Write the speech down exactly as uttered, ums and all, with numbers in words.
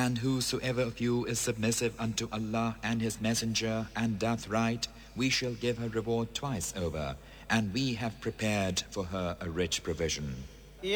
And whosoever of you is submissive unto Allah and His Messenger and doth right, we shall give her reward twice over, and we have prepared for her a rich provision.